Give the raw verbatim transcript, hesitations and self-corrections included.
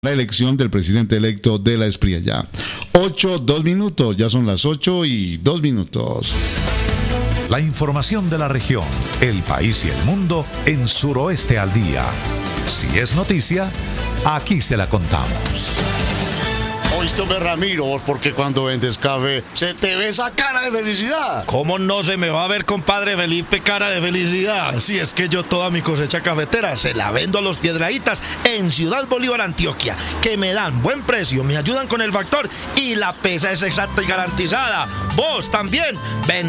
La elección del presidente electo de la Esprilla. Ya ocho, dos minutos, ya son las ocho y dos minutos. La información de la región, el país y el mundo en Suroeste al Día. Si es noticia, aquí se la contamos. Oíste, Ramiro, vos porque cuando vendes café se te ve esa cara de felicidad. ¿Cómo no se me va a ver, compadre Felipe, cara de felicidad? Si es que yo toda mi cosecha cafetera se la vendo a los Piedrahítas en Ciudad Bolívar, Antioquia, que me dan buen precio, me ayudan con el factor y la pesa es exacta y garantizada. Vos también, ven